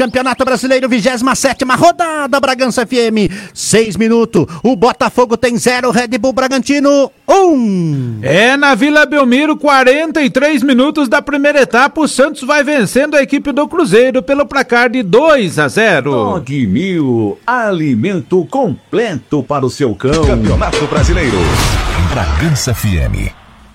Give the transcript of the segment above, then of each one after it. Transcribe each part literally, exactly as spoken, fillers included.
Campeonato Brasileiro, vigésima sétima rodada, Bragança F M, seis minutos, o Botafogo tem zero, Red Bull Bragantino, um. É, na Vila Belmiro, quarenta e três minutos da primeira etapa, o Santos vai vencendo a equipe do Cruzeiro pelo placar de dois a zero. Dog Mil, alimento completo para o seu cão. Campeonato Brasileiro. Bragança F M.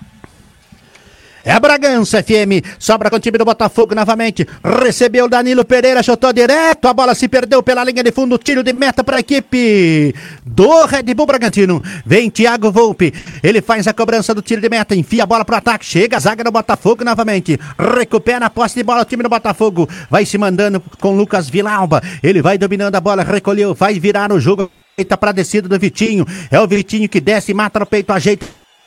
É a Bragança F M, sobra com o time do Botafogo novamente, recebeu o Danilo Pereira, chutou direto, a bola se perdeu pela linha de fundo, tiro de meta para a equipe do Red Bull Bragantino, vem Thiago Volpe, ele faz a cobrança do tiro de meta, enfia a bola pro ataque, chega a zaga do Botafogo novamente, recupera a posse de bola o time do Botafogo, vai se mandando com Lucas Villalba, ele vai dominando a bola, recolheu, vai virar o jogo, eita para a descida do Vitinho, é o Vitinho que desce, mata no peito, ajeita,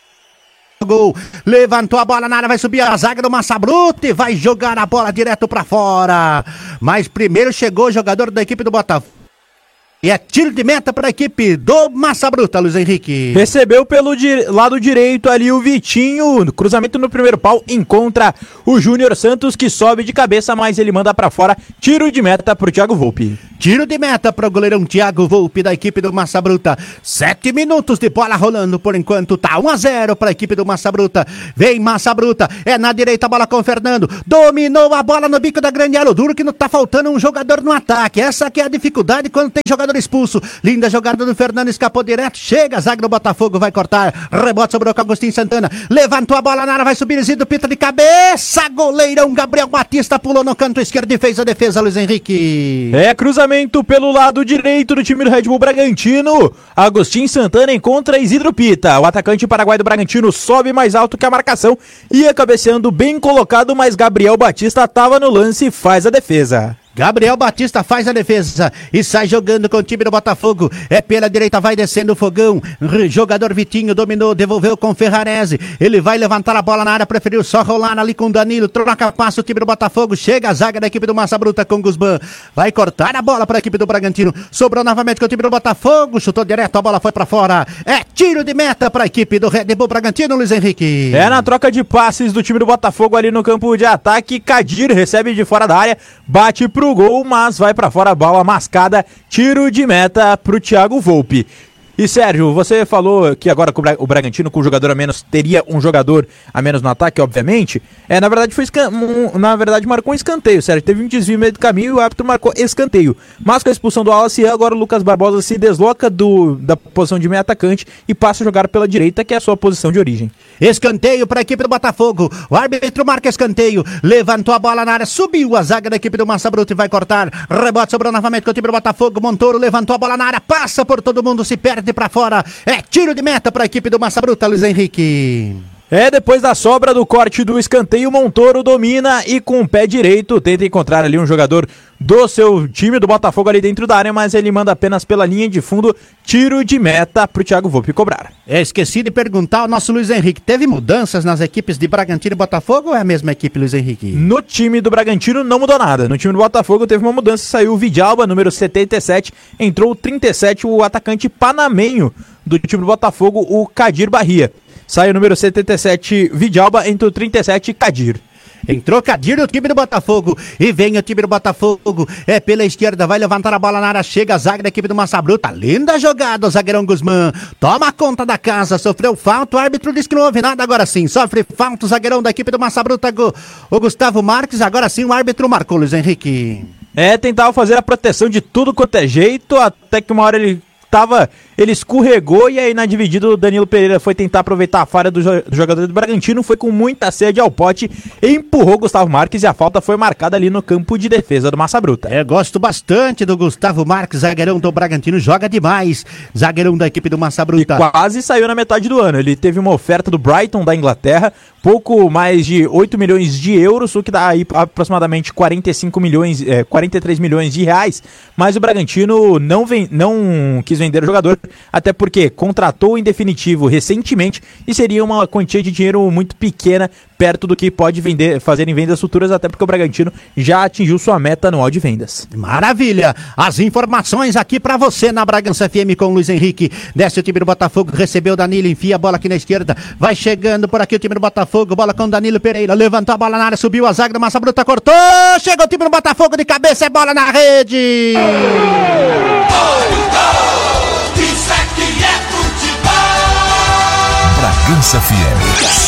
gol, levantou a bola na área, vai subir a zaga do Massa Bruta e vai jogar a bola direto pra fora, mas primeiro chegou o jogador da equipe do Botafogo e é tiro de meta para a equipe do Massa Bruta, Luiz Henrique. Recebeu pelo di- lado direito ali o Vitinho, cruzamento no primeiro pau, encontra o Júnior Santos que sobe de cabeça, mas ele manda para fora, tiro de meta pro Thiago Volpe. Tiro de meta pro goleirão Thiago Volpe da equipe do Massa Bruta. Sete minutos de bola rolando por enquanto, tá um a zero para a equipe do Massa Bruta. Vem Massa Bruta, é na direita a bola com o Fernando, dominou a bola no bico da grande área, o duro que não tá faltando um jogador no ataque, essa que é a dificuldade quando tem jogador expulso, linda jogada do Fernando, escapou direto, chega a zaga do Botafogo, vai cortar, rebote sobrou com Agostinho Santana, levantou a bola na área, vai subir, Isidro Pita de cabeça, goleirão Gabriel Batista pulou no canto esquerdo e fez a defesa, Luiz Henrique. É cruzamento pelo lado direito do time do Red Bull Bragantino, Agostinho Santana encontra Isidro Pita, o atacante paraguaio do Bragantino sobe mais alto que a marcação, ia cabeceando bem colocado, mas Gabriel Batista estava no lance e faz a defesa. Gabriel Batista faz a defesa e sai jogando com o time do Botafogo, é pela direita, vai descendo o fogão, jogador Vitinho dominou, devolveu com Ferrarese, ele vai levantar a bola na área, preferiu só rolar ali com o Danilo, troca passo o time do Botafogo, chega a zaga da equipe do Massa Bruta com Guzmán, vai cortar a bola para a equipe do Bragantino, sobrou novamente com o time do Botafogo, chutou direto, a bola foi para fora, é tiro de meta para a equipe do Red Bull Bragantino, Luiz Henrique. É na troca de passes do time do Botafogo ali no campo de ataque, Kadir recebe de fora da área, bate pro gol, mas vai pra fora a bola mascada, tiro de meta pro Thiago Volpe. E Sérgio, você falou que agora o Bragantino com um jogador a menos teria um jogador a menos no ataque, obviamente. É, na verdade foi escan... na verdade marcou um escanteio, Sérgio. Teve um desvio no meio do caminho e o árbitro marcou escanteio. Mas com a expulsão do Wallace, agora o Lucas Barbosa se desloca do... da posição de meio atacante e passa a jogar pela direita, que é a sua posição de origem. Escanteio para a equipe do Botafogo. O árbitro marca escanteio. Levantou a bola na área, subiu a zaga da equipe do Massa Bruta e vai cortar. Rebote sobrou novamente com o time do Botafogo. Montoro levantou a bola na área, passa por todo mundo, se perde para fora. É tiro de meta para a equipe do Massa Bruta, Luiz Henrique. É, depois da sobra do corte do escanteio, Montoro domina e com o pé direito tenta encontrar ali um jogador do seu time, do Botafogo ali dentro da área, mas ele manda apenas pela linha de fundo, tiro de meta pro Thiago Volpe cobrar. É, esqueci de perguntar ao nosso Luiz Henrique, teve mudanças nas equipes de Bragantino e Botafogo ou é a mesma equipe, Luiz Henrique? No time do Bragantino não mudou nada, no time do Botafogo teve uma mudança, saiu o Vidalba, número setenta e sete, entrou o trinta e sete, o atacante panamenho do time do Botafogo, o Kadir Barria. Sai o número setenta e sete, Vidalba, entre o trinta e sete, Kadir. Entrou Kadir no time do Botafogo e vem o time do Botafogo, é pela esquerda, vai levantar a bola na área, chega a zaga da equipe do Massa Bruta, linda jogada o zagueirão Guzmán, toma conta da casa, sofreu falta, o árbitro disse que não houve nada, agora sim, sofre falta o zagueirão da equipe do Massa Bruta, o Gustavo Marques, agora sim o árbitro marcou, Luiz Henrique. É, tentava fazer a proteção de tudo quanto é jeito, até que uma hora ele tava, ele escorregou e aí na dividida o Danilo Pereira foi tentar aproveitar a falha do, jo- do jogador do Bragantino, foi com muita sede ao pote, empurrou Gustavo Marques e a falta foi marcada ali no campo de defesa do Massa Bruta. É, gosto bastante do Gustavo Marques, zagueirão do Bragantino, joga demais, zagueirão da equipe do Massa Bruta. E quase saiu na metade do ano, ele teve uma oferta do Brighton da Inglaterra, pouco mais de oito milhões de euros, o que dá aí aproximadamente quarenta e cinco milhões, é, quarenta e três milhões de reais, mas o Bragantino não, vem, não quis vender o jogador, até porque contratou em definitivo recentemente e seria uma quantia de dinheiro muito pequena, perto do que pode vender, fazer em vendas futuras, até porque o Bragantino já atingiu sua meta anual de vendas. Maravilha! As informações aqui pra você na Bragança F M com o Luiz Henrique. Desce o time do Botafogo, recebeu o Danilo, enfia a bola aqui na esquerda, vai chegando por aqui o time do Botafogo. Botafogo, bola com Danilo Pereira, levantou a bola na área, subiu a zaga, Massa Bruta cortou, chega o time do Botafogo de cabeça, é bola na rede. Bragança F M.